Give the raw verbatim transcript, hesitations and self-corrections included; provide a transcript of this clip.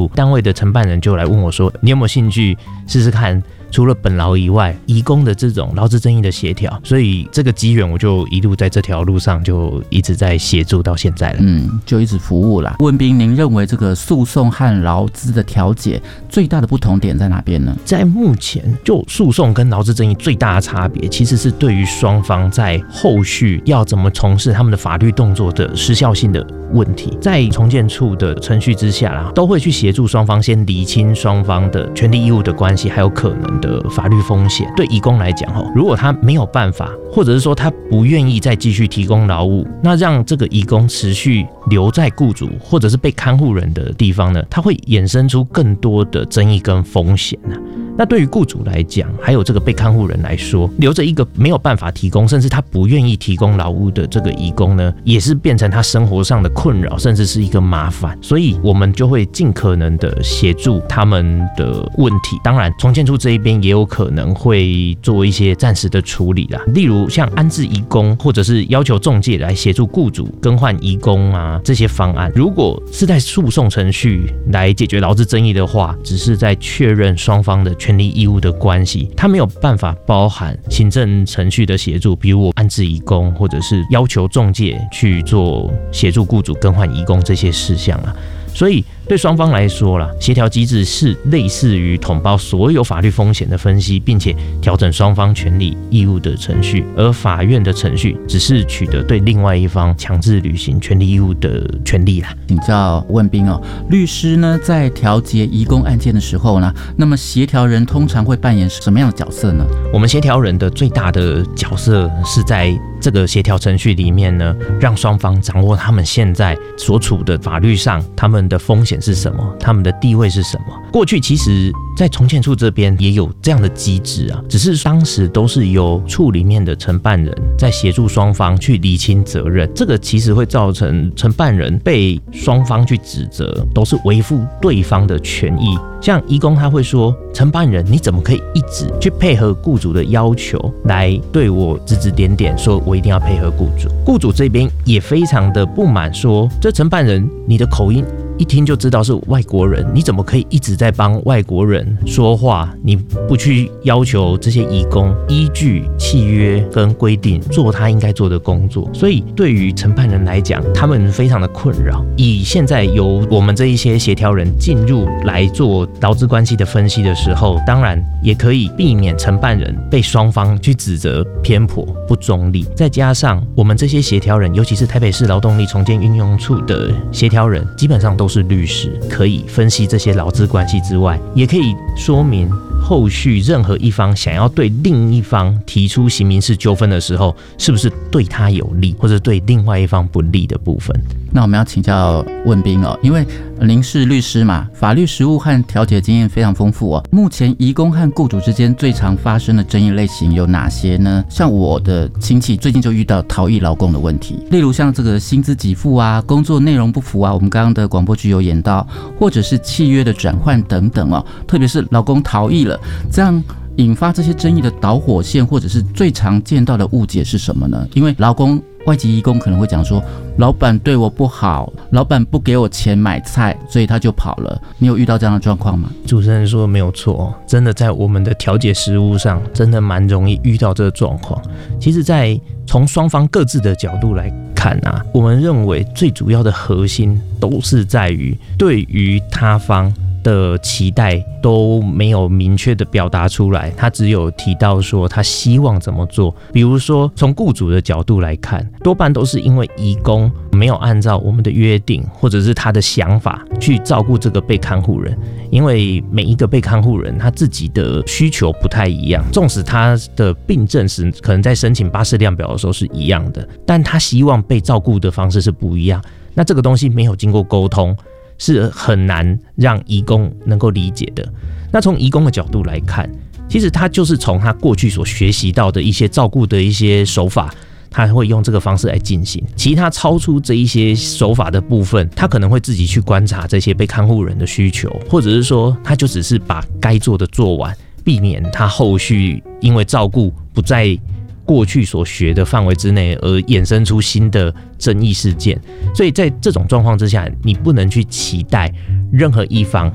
助单位的承办人就来问我说，你有没有兴趣试试看除了本劳以外，移工的这种劳资争议的协调，所以这个机缘我就一路在这条路上就一直在协助到现在了。 嗯，就一直服务啦。文彬，您认为这个诉讼和劳资的调解最大的不同点在哪边呢？ 在目前，就诉讼跟劳资争议最大的差别，其实是对于双方在后续要怎么从事他们的法律动作的时效性的问题。在重建处的程序之下啦，都会去协助双方先厘清双方的权利义务的关系，还有可能的法律风险。对移工来讲，如果他没有办法，或者是说他不愿意再继续提供劳务，那让这个移工持续留在雇主或者是被看护人的地方呢，他会衍生出更多的争议跟风险啊。那对于雇主来讲，还有这个被看护人来说，留着一个没有办法提供，甚至他不愿意提供劳务的这个移工呢，也是变成他生活上的困扰，甚至是一个麻烦。所以我们就会尽可能的协助他们的问题。当然，重建处这一边也有可能会做一些暂时的处理啦，例如像安置移工，或者是要求仲介来协助雇主更换移工啊，这些方案。如果是在诉讼程序来解决劳资争议的话，只是在确认双方的权利义务的关系，它没有办法包含行政程序的协助，比如我安置移工，或者是要求仲介去做协助雇主更换移工这些事项啊。所以对双方来说啦，协调机制是类似于统包所有法律风险的分析，并且调整双方权利义务的程序，而法院的程序只是取得对另外一方强制履行权利义务的权利啦。 请教文彬哦，律师呢在调解移工案件的时候呢，那么协调人通常会扮演什么样的角色呢？ 我们协调人的最大的角色是在这个协调程序里面呢，让双方掌握他们现在所处的法律上他们的风险是什么，他们的地位是什么。过去其实在重建处这边也有这样的机制啊，只是当时都是由处里面的承办人在协助双方去厘清责任，这个其实会造成承办人被双方去指责，都是维护对方的权益。像移工他会说，承办人你怎么可以一直去配合雇主的要求来对我指指点点，说我一定要配合雇主。雇主这边也非常的不满，说这承办人你的口音一听就知道是外国人，你怎么可以一直在帮外国人说话？你不去要求这些移工依据契约跟规定做他应该做的工作。所以对于承办人来讲，他们非常的困扰。以现在由我们这一些协调人进入来做劳资关系的分析的时候，当然也可以避免承办人被双方去指责偏颇不中立。再加上我们这些协调人，尤其是台北市劳动力重建运用处的协调人，基本上都是律师，可以分析这些劳资关系之外，也可以说明后续任何一方想要对另一方提出刑民事纠纷的时候，是不是对他有利，或者对另外一方不利的部分。 那我们要请教文彬哦，因为您是律师嘛，法律实务和调解经验非常丰富哦。目前移工和雇主之间最常发生的争议类型有哪些呢？像我的亲戚最近就遇到逃逸劳工的问题，例如像这个薪资给付啊、工作内容不符啊，我们刚刚的广播剧有演到，或者是契约的转换等等哦。特别是劳工逃逸了，这样引发这些争议的导火线，或者是最常见到的误解是什么呢？因为劳工外籍移工可能会讲说，老板对我不好，老板不给我钱买菜，所以他就跑了。你有遇到这样的状况吗？ 主持人说的没有错，真的在我们的调解实务上，真的蛮容易遇到这个状况。其实在从双方各自的角度来看啊，我们认为最主要的核心都是在于对于他方的期待都没有明确的表达出来，他只有提到说他希望怎么做。比如说从雇主的角度来看，多半都是因为移工没有按照我们的约定或者是他的想法去照顾这个被看护人，因为每一个被看护人他自己的需求不太一样，纵使他的病症时可能在申请巴氏量表的时候是一样的，但他希望被照顾的方式是不一样。那这个东西没有经过沟通，是很难让移工能够理解的。那从移工的角度来看，其实他就是从他过去所学习到的一些照顾的一些手法，他会用这个方式来进行。其他超出这一些手法的部分，他可能会自己去观察这些被看护人的需求，或者是说他就只是把该做的做完，避免他后续因为照顾不在过去所学的范围之内而衍生出新的争议事件。所以在这种状况之下，你不能去期待任何一方